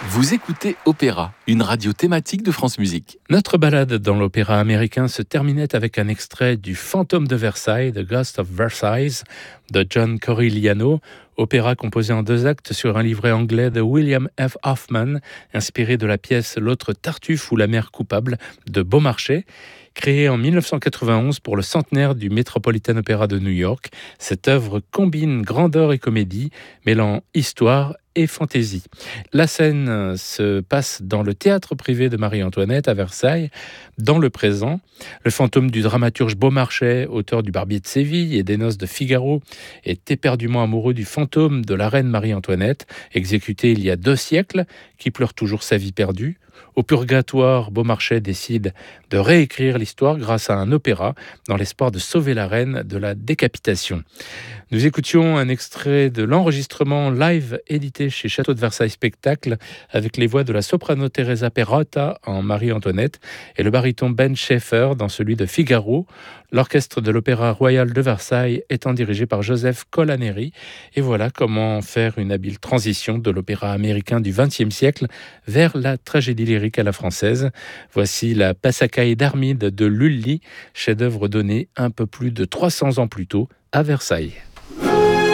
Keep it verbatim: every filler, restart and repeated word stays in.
Vous écoutez Opéra, une radio thématique de France Musique. Notre balade dans l'opéra américain se terminait avec un extrait du Fantôme de Versailles, The Ghost of Versailles, de John Corigliano, opéra composé en deux actes sur un livret anglais de William F. Hoffman, inspiré de la pièce L'autre Tartuffe ou la mère coupable de Beaumarchais. Créée en dix-neuf cent quatre-vingt-onze pour le centenaire du Metropolitan Opera de New York, cette œuvre combine grandeur et comédie, mêlant histoire et fantaisie. La scène se passe dans le théâtre privé de Marie-Antoinette à Versailles, dans le présent. Le fantôme du dramaturge Beaumarchais, auteur du Barbier de Séville et des Noces de Figaro, est éperdument amoureux du fantôme de la reine Marie-Antoinette, exécutée il y a deux siècles, qui pleure toujours sa vie perdue. Au purgatoire, Beaumarchais décide de réécrire l'histoire grâce à un opéra, dans l'espoir de sauver la reine de la décapitation. Nous écoutions un extrait de l'enregistrement live édité chez Château de Versailles Spectacle, avec les voix de la soprano Teresa Perrotta en Marie-Antoinette et le baryton Ben Schaeffer dans celui de Figaro. L'orchestre de l'Opéra Royal de Versailles étant dirigé par Joseph Colaneri. Et voilà comment faire une habile transition de l'opéra américain du vingtième siècle vers la tragédie lyrique à la française. Voici la Passacaille d'Armide de Lully, chef-d'œuvre donné un peu plus de trois cents ans plus tôt à Versailles.